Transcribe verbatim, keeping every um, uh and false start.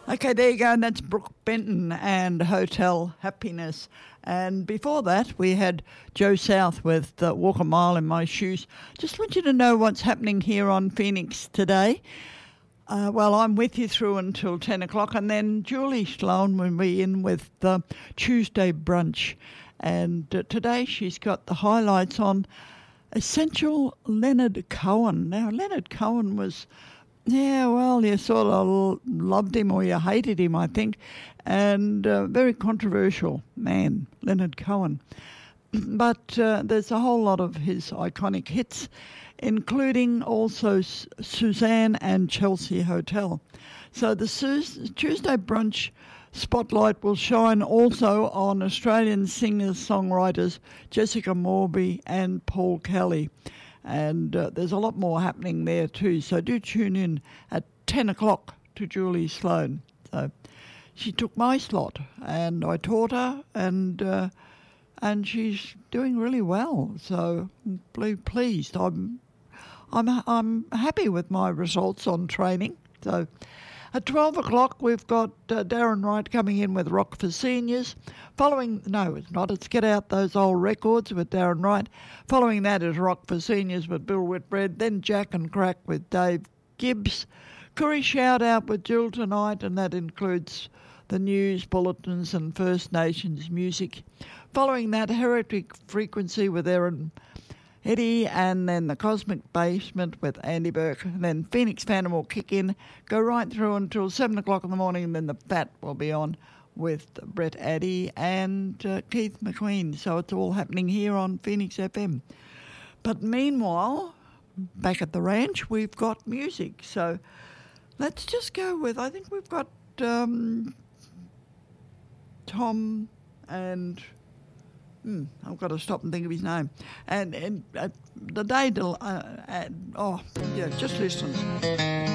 Okay, there you go, and that's Brooke Benton and Hotel Happiness. And before that, we had Joe South with uh, Walk a Mile in My Shoes. Just want you to know what's happening here on Phoenix today. Uh, well, I'm with you through until ten o'clock, and then Julie Sloan will be in with the Tuesday brunch. And uh, today she's got the highlights on Essential Leonard Cohen. Now, Leonard Cohen was... Yeah, well, you sort of loved him or you hated him, I think, and uh, very controversial man, Leonard Cohen. But uh, there's a whole lot of his iconic hits, including also S- Suzanne and Chelsea Hotel. So the Su- Tuesday brunch spotlight will shine also on Australian singers-songwriters Jessica Morby and Paul Kelly. And uh, there's a lot more happening there too. So do tune in at ten o'clock to Julie Sloan. So she took my slot and I taught her, and uh, and she's doing really well. So I'm really pleased. I'm I'm I'm happy with my results on training. So at twelve o'clock, we've got uh, Darren Wright coming in with Rock for Seniors. Following, no, it's not. It's Get Out Those Old Records with Darren Wright. Following that is Rock for Seniors with Bill Whitbread. Then Jack and Crack with Dave Gibbs. Curry Shout Out with Jill tonight, and that includes the news, bulletins, and First Nations music. Following that, Heretic Frequency with Aaron Eddie, and then the Cosmic Basement with Andy Burke. And then Phoenix Phantom will kick in, go right through until seven o'clock in the morning, and then the Fat will be on with Brett Addy and uh, Keith McQueen. So it's all happening here on Phoenix F M. But meanwhile, back at the ranch, we've got music. So let's just go with, I think we've got um, Tom and... Hmm, I've got to stop and think of his name. And, and uh, the day, del- uh, uh, oh, yeah, just listen.